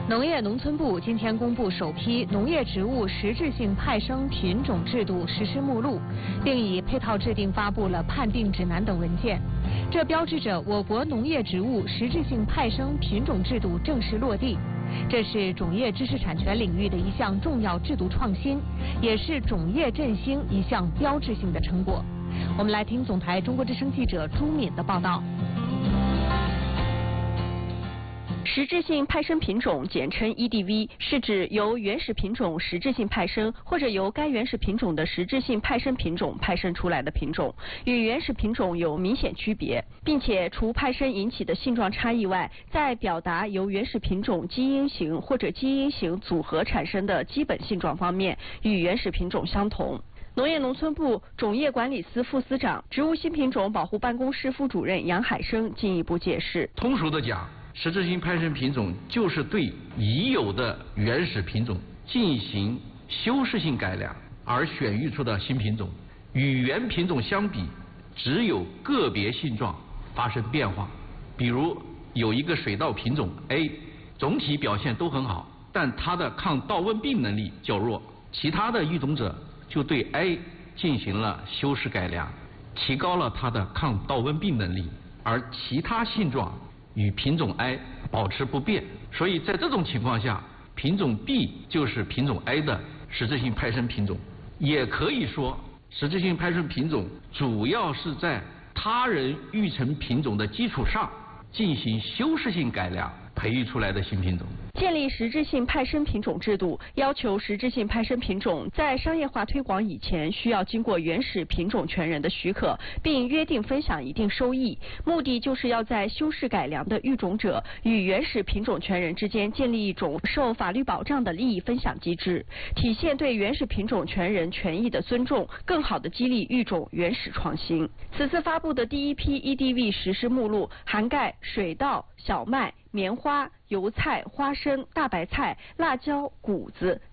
农业农村部今天公布首批农业植物实质性派生品种制度实施目录，并以配套制定发布了判定指南等文件。这标志着我国农业植物实质性派生品种制度正式落地。这是种业知识产权领域的一项重要制度创新，也是种业振兴一项标志性的成果。我们来听总台中国之声记者朱敏的报道。 实质性派生品种简称 EDV， 是指由原始品种实质性派生或者由该原始品种的实质性派生品种派生出来的品种，与原始品种有明显区别，并且除派生引起的性状差异外，在表达由原始品种基因型或者基因型组合产生的基本性状方面与原始品种相同。农业农村部种业管理司副司长、植物新品种保护办公室副主任杨海生进一步解释。 通俗的讲，实质性派生品种就是对已有的原始品种进行修饰性改良而选育出的新品种，与原品种相比，只有个别性状发生变化。比如有一个水稻品种 A， 总体表现都很好，但它的抗稻温病能力较弱，其他的育种者就对 A 进行了修饰改良，提高了它的抗稻温病能力，而其他性状与品种 A 保持不变，所以在这种情况下，品种 B 就是品种 A 的实质性派生品种。也可以说，实质性派生品种主要是在他人育成品种的基础上进行修饰性改良培育出来的新品种。 建立实质性派生品种制度，要求实质性派生品种在商业化推广以前，需要经过原始品种权人的许可，并约定分享一定收益。目的就是要在修饰改良的育种者与原始品种权人之间建立一种受法律保障的利益分享机制，体现对原始品种权人权益的尊重，更好地激励育种原始创新。此次发布的第一批 EDV 实施目录涵盖水稻、小麦、棉花、油菜、花生、大白菜、辣椒、谷子、